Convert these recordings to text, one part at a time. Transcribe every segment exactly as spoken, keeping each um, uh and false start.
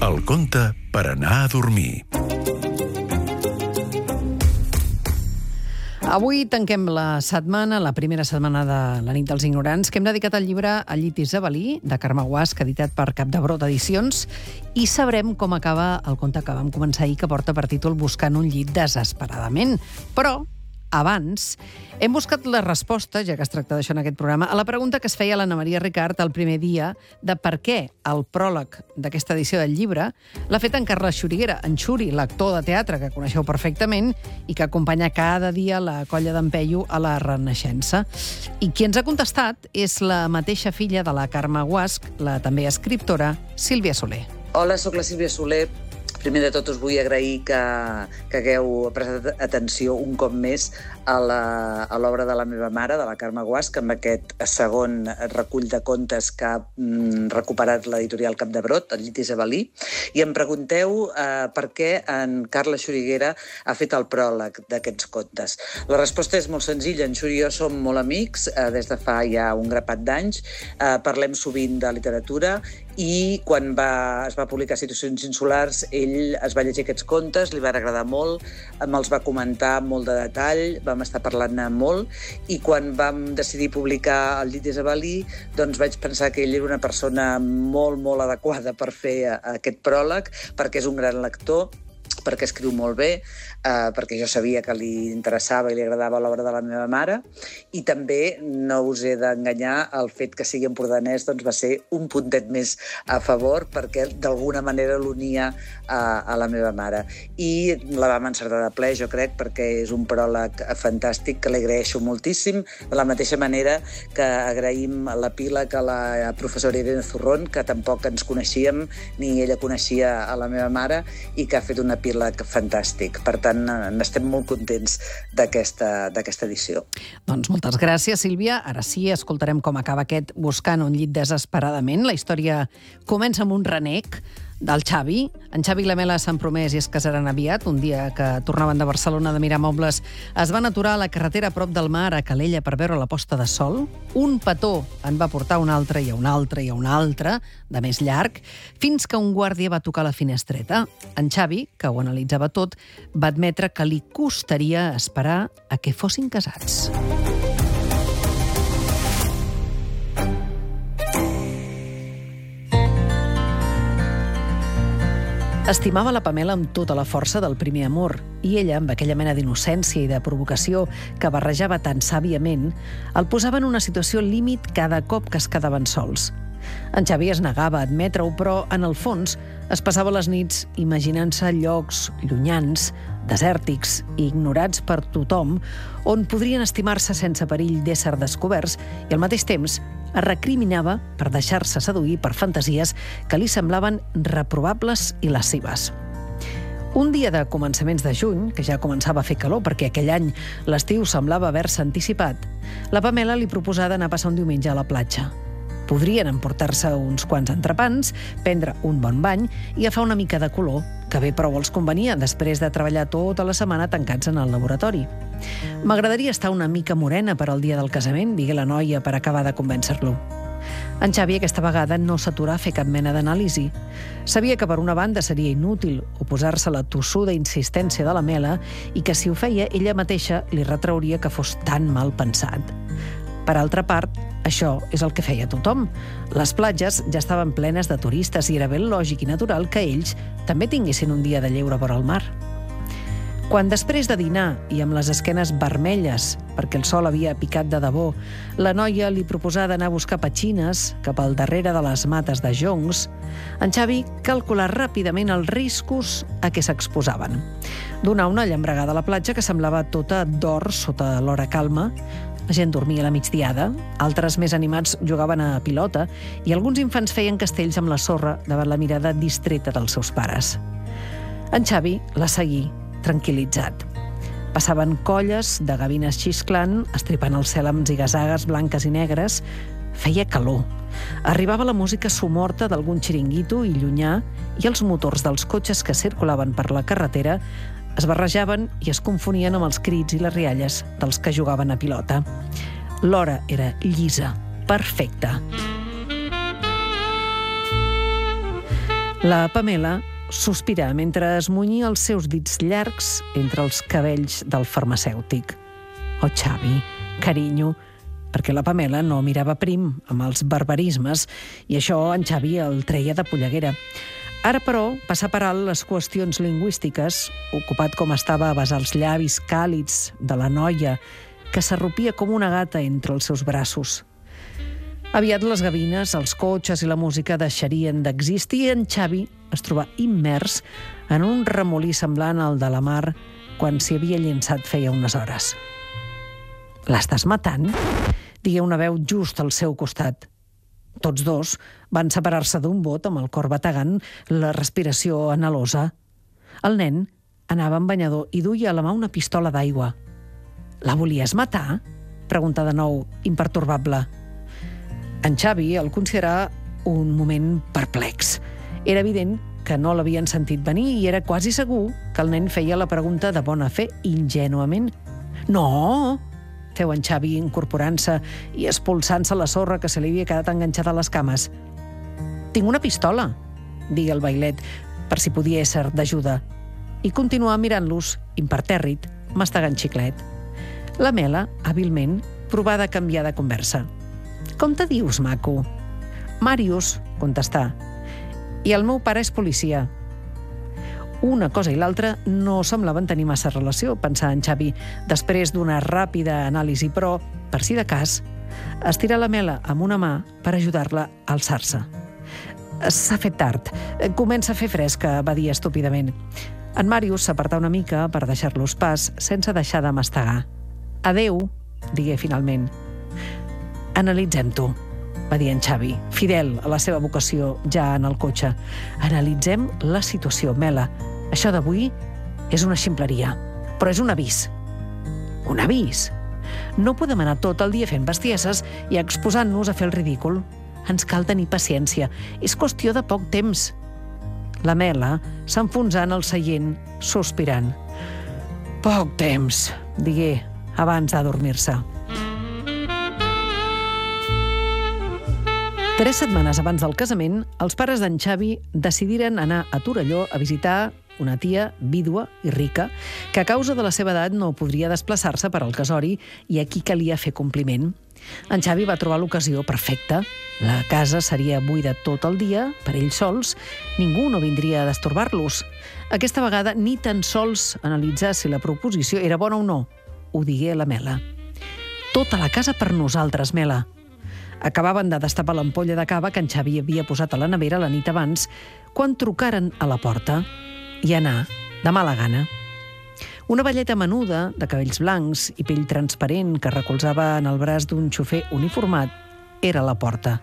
El conte per anar a dormir. Avui tanquem la setmana, la primera setmana de la nit dels ignorants, que hem dedicat al llibre El llit isabelí, de Carme Guasch, editat per Capdebrot Edicions, i sabrem com acaba el conte que vam començar ahir, que porta per títol Buscant un llit desesperadament. Però, abans, hem buscat la resposta, ja que es tracta d'això en aquest programa, a la pregunta que es feia l'Anna Maria Ricard el primer dia de per què el pròleg d'aquesta edició del llibre l'ha fet en Carles Xuriguera, en Xuri, l'actor de teatre que coneixeu perfectament i que acompanya cada dia la colla d'en Peyu a la Renaixença. I qui ens ha contestat és la mateixa filla de la Carme Guasch, la també escriptora, Sílvia Soler. Hola, sóc la Sílvia Soler. Primer de tot us vull agrair que, que hagueu prestat atenció un cop més a l'obra de la meva mare, de la Carme Guasch, amb aquest segon recull de contes que ha mm, recuperat l'editorial Capdebrot, El llit isabelí, i em pregunteu eh, per què en Carles Xuriguera ha fet el pròleg d'aquests contes. La resposta és molt senzilla. En Xuri i jo som molt amics eh, des de fa ja un grapat d'anys, eh, parlem sovint de literatura i quan va, es va publicar Situacions insulars, ell es va llegir aquests contes, li va agradar molt, me'ls va comentar amb molt de detall, vam estar parlant-ne molt, i quan vam decidir publicar El llit isabelí, doncs vaig pensar que ell era una persona molt, molt adequada per fer aquest pròleg, perquè és un gran lector, perquè escriu molt bé, eh, perquè jo sabia que li interessava i li agradava l'obra de la meva mare, i també no us he d'enganyar, el fet que sigui empordanès doncs va ser un puntet més a favor, perquè d'alguna manera l'unia a, a la meva mare. I la vam encertar de ple, jo crec, perquè és un pròleg fantàstic que li agraeixo moltíssim, de la mateixa manera que agraïm l'epíleg a la professora Irene Zurrón, que tampoc ens coneixíem, ni ella coneixia a la meva mare, i que ha fet un epíleg fantàstic. Per tant, n'estem molt contents d'aquesta d'aquesta edició. Doncs moltes gràcies, Sílvia. Ara sí, escoltarem com acaba aquest Buscant un llit desesperadament. La història comença amb un renec del Xavi. En Xavi i la Mela s'han promès i es casaran aviat. Un dia que tornaven de Barcelona de mirar mobles, es van aturar a la carretera a prop del mar, a Calella, per veure la posta de sol. Un petó en va portar un altre i a un altre i a un altre, de més llarg, fins que un guàrdia va tocar la finestreta. En Xavi, que ho analitzava tot, va admetre que li costaria esperar a que fossin casats. Estimava la Pamela amb tota la força del primer amor, i ella, amb aquella mena d'innocència i de provocació que barrejava tan sàviament, el posava en una situació límit cada cop que es quedaven sols. En Xavi es negava a admetre-ho, però, en el fons, es passava les nits imaginant-se llocs llunyans, desèrtics i ignorats per tothom, on podrien estimar-se sense perill d'ésser descoberts, i al mateix temps es recriminava per deixar-se seduir per fantasies que li semblaven reprobables i lascives. Un dia de començaments de juny, que ja començava a fer calor perquè aquell any l'estiu semblava haver-se anticipat, la Pamela li proposà d'anar a passar un diumenge a la platja. Podrien emportar-se uns quants entrepans, prendre un bon bany i agafar una mica de color, que bé prou els convenia després de treballar tota la setmana tancats en el laboratori. «M'agradaria estar una mica morena per al dia del casament», digué la noia per acabar de convèncer-lo. En Xavi aquesta vegada no s'aturà a fer cap mena d'anàlisi. Sabia que per una banda seria inútil oposar-se a la tossuda insistència de la Mela i que si ho feia ella mateixa li retrauria que fos tan mal pensat. Per altra part, això és el que feia tothom. Les platges ja estaven plenes de turistes i era ben lògic i natural que ells també tinguessin un dia de lleure vora el mar. Quan després de dinar i amb les esquenes vermelles, perquè el sol havia picat de debò, la noia li proposà d'anar a buscar petxines cap al darrere de les mates de joncs, en Xavi calculà ràpidament els riscos a què s'exposaven. Donar una llambregada a la platja que semblava tota d'or sota l'hora calma. La gent dormia a la migdiada, altres més animats jugaven a pilota i alguns infants feien castells amb la sorra davant la mirada distreta dels seus pares. En Xavi la seguí, tranquil·litzat. Passaven colles de gavines xisclant, estripant el cel amb zigazagues blanques i negres. Feia calor. Arribava la música somorta d'algun xiringuito i llunyà i els motors dels cotxes que circulaven per la carretera es barrejaven i es confonien amb els crits i les rialles dels que jugaven a pilota. L'hora era llisa, perfecta. La Pamela sospira mentre es munyia els seus dits llargs entre els cabells del farmacèutic. Oh, Xavi, carinyo, perquè la Pamela no mirava prim amb els barbarismes i això en Xavi el treia de polleguera. Ara, però, passa per alt les qüestions lingüístiques, ocupat com estava a besar els llavis càlids de la noia que s'arrupia com una gata entre els seus braços. Aviat les gavines, els cotxes i la música deixarien d'existir i en Xavi es troba immers en un remolí semblant al de la mar quan s'hi havia llençat feia unes hores. «L'estàs matant?», digué una veu just al seu costat. Tots dos van separar-se d'un bot amb el cor bategant, la respiració anhelosa. El nen anava en banyador i duia a la mà una pistola d'aigua. «La volies matar?», pregunta de nou, impertorbable. En Xavi el considerava un moment perplex. Era evident que no l'havien sentit venir i era quasi segur que el nen feia la pregunta de bona fe, ingènuament. «No!», feu en Xavi incorporant-se i expulsant-se la sorra que se li havia quedat enganxada a les cames. «Tinc una pistola», digué el bailet, per si podia ésser d'ajuda, i continuà mirant-los, impertèrrit, mastegant xiclet. La Mela, hàbilment, provà de canviar de conversa. «Com te dius, maco?» «Màrius», contestà. «I el meu pare és policia». Una cosa i l'altra no semblaven tenir massa relació, pensà en Xavi, després d'una ràpida anàlisi, però, per si de cas, estira la Mela amb una mà per ajudar-la a alçar-se. «S'ha fet tard. Comença a fer fresca», va dir estúpidament. En Màrius s'apartà una mica per deixar-los pas, sense deixar de mastegar. «Adéu», digué finalment. «Analitzem-t'ho», va dir en Xavi, fidel a la seva vocació ja en el cotxe. «Analitzem la situació, Mela. Això d'avui és una ximpleria, però és un avís». «Un avís? No podem anar tot el dia fent bestieses i exposant-nos a fer el ridícul. Ens cal tenir paciència. És qüestió de poc temps». La Mela s'enfonsà en el seient, sospirant. «Poc temps», digué, abans d'adormir-se. Tres setmanes abans del casament, els pares d'en Xavi decidiren anar a Torelló a visitar una tia vídua i rica que a causa de la seva edat no podria desplaçar-se per al casori i aquí calia fer compliment. En Xavi va trobar l'ocasió perfecta. La casa seria buida tot el dia, per ells sols, ningú no vindria a destorbar-los. Aquesta vegada ni tan sols analitzar si la proposició era bona o no, ho digué la Mela. «Tota la casa per nosaltres, Mela». Acabaven de destapar l'ampolla de cava que en Xavi havia posat a la nevera la nit abans, quan trucaren a la porta i anà de mala gana. Una velleta menuda, de cabells blancs i pell transparent que recolzava en el braç d'un xofer uniformat, era a la porta.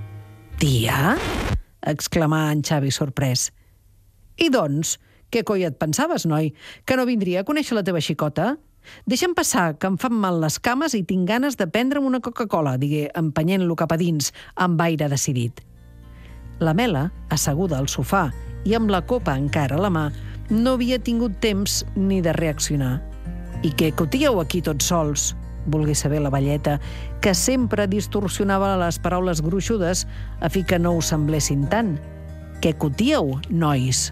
«Tia?» exclamà en Xavi sorprès. «I doncs, què coi et pensaves, noi? Que no vindria a conèixer la teva xicota? Deixa'm passar, que em fan mal les cames i tinc ganes de prendre'm una Coca-Cola», digué, empenyent-lo cap a dins, amb aire decidit. La Mela, asseguda al sofà i amb la copa encara a la mà, no havia tingut temps ni de reaccionar. «I què cotíeu aquí tots sols?», volgué saber la velleta, que sempre distorsionava les paraules gruixudes a fi que no us semblessin tant. «Què cotíeu, nois?»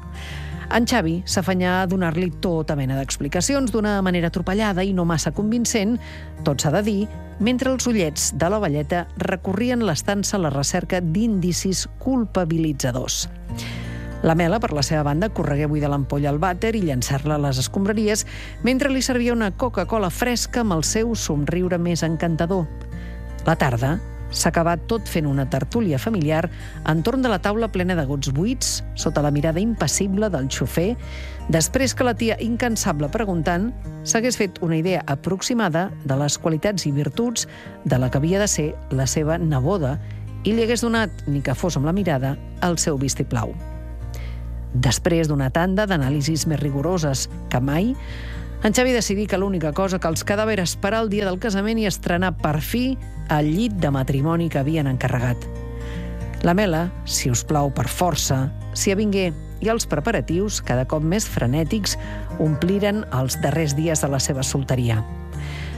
En Xavi s'afanyà a donar-li tota mena d'explicacions d'una manera atropellada i no massa convincent, tot s'ha de dir, mentre els ullets de la velleta recorrien l'estança a la recerca d'indicis culpabilitzadors. La Mela, per la seva banda, corregué buidar l'ampolla al vàter i llançar-la a les escombraries, mentre li servia una Coca-Cola fresca amb el seu somriure més encantador. La tarda s'acabà tot fent una tertúlia familiar entorn de la taula plena de gots buits, sota la mirada impassible del xofer, després que la tia, incansable preguntant, s'hagués fet una idea aproximada de les qualitats i virtuts de la que havia de ser la seva neboda i li hagués donat, ni que fos amb la mirada, el seu vistiplau. Després d'una tanda d'anàlisis més rigoroses que mai, en Xavi decidí que l'única cosa que els quedava era esperar el dia del casament i estrenar per fi el llit de matrimoni que havien encarregat. La Mela, si us plau per força, s'hi avingué i els preparatius, cada cop més frenètics, ompliren els darrers dies de la seva solteria.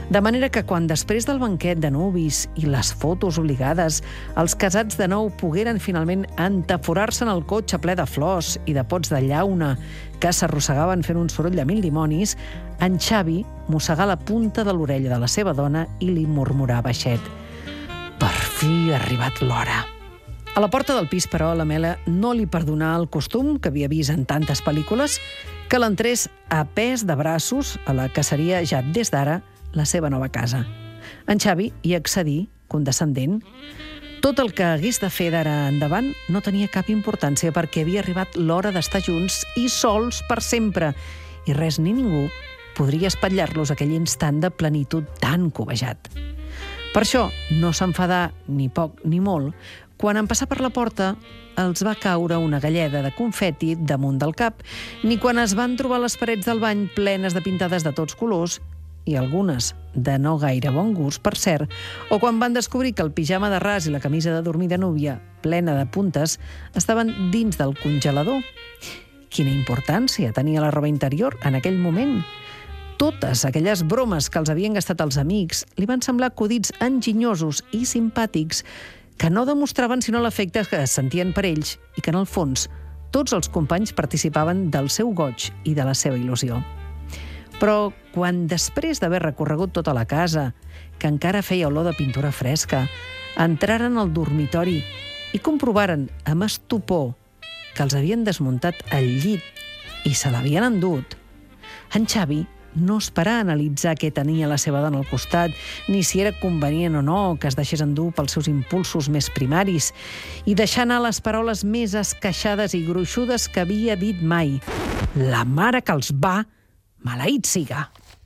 De manera que quan després del banquet de nuvis i les fotos obligades, els casats de nou pogueren finalment entaforar-se en el cotxe ple de flors i de pots de llauna que s'arrossegaven fent un soroll de mil dimonis, en Xavi mossegà la punta de l'orella de la seva dona i li murmurà baixet: «Per fi ha arribat l'hora». A la porta del pis, però, la Mela no li perdonà el costum que havia vist en tantes pel·lícules que l'entrés a pes de braços a la que seria ja des d'ara la seva nova casa. En Xavi hi accedí, condescendent. Tot el que hagués de fer d'ara endavant no tenia cap importància perquè havia arribat l'hora d'estar junts i sols per sempre, i res ni ningú podria espatllar-los aquell instant de plenitud tan cobejat. Per això no s'enfadà ni poc ni molt quan en passar per la porta els va caure una galleda de confeti damunt del cap, ni quan es van trobar les parets del bany plenes de pintades de tots colors, i algunes de no gaire bon gust, per cert, o quan van descobrir que el pijama de ras i la camisa de dormir de núvia, plena de puntes, estaven dins del congelador. Quina importància tenia la roba interior en aquell moment! Totes aquelles bromes que els havien gastat els amics li van semblar acudits enginyosos i simpàtics que no demostraven sinó l'efecte que sentien per ells i que, en el fons, tots els companys participaven del seu goig i de la seva il·lusió. Però quan, després d'haver recorregut tota la casa, que encara feia olor de pintura fresca, entraren al dormitori i comprovaren amb estupor que els havien desmuntat el llit i se l'havien endut, en Xavi no esperà analitzar què tenia la seva dona al costat, ni si era convenient o no que es deixés endur pels seus impulsos més primaris, i deixar anar les paraules més esqueixades i gruixudes que havia dit mai. La mare que els va, maleït siga!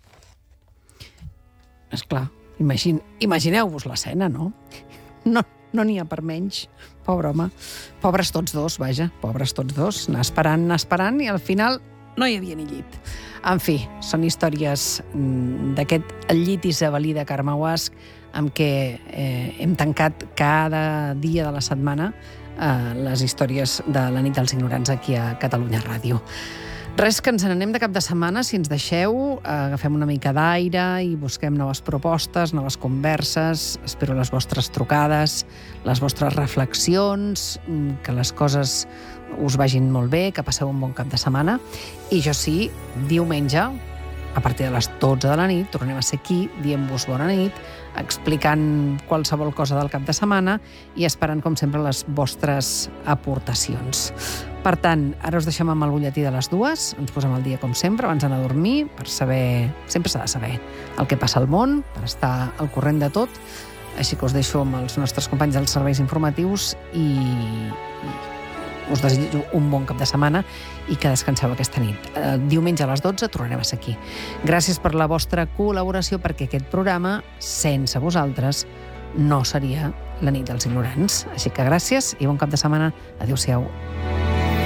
Esclar, imagine, imagineu-vos l'escena, no? No no n'hi ha per menys. Pobre home. Pobres tots dos, vaja, pobres tots dos. Anar esperant, anar esperant, i al final no hi havia ni llit. En fi, són històries d'aquest llit isabelí de Carme Guasch amb què eh, hem tancat cada dia de la setmana eh, les històries de la nit dels ignorants aquí a Catalunya Ràdio. Res, que ens n'anem de cap de setmana, si ens deixeu, agafem una mica d'aire i busquem noves propostes, noves converses, espero les vostres trucades, les vostres reflexions, que les coses us vagin molt bé, que passeu un bon cap de setmana. I jo sí, diumenge, a partir de les dotze de la nit, tornem a ser aquí, dient-vos bona nit, explicant qualsevol cosa del cap de setmana i esperant, com sempre, les vostres aportacions. Per tant, ara us deixem amb el butlletí de les dues, ens posem al dia com sempre, abans d'anar a dormir, per saber, sempre s'ha de saber el que passa al món, per estar al corrent de tot, així que us deixo amb els nostres companys dels serveis informatius i, i us desitjo un bon cap de setmana i que descanseu aquesta nit. El diumenge a les dotze tornarem a ser aquí. Gràcies per la vostra col·laboració, perquè aquest programa, sense vosaltres, no seria la nit dels ignorants. Així que gràcies i bon cap de setmana. Adéu-siau.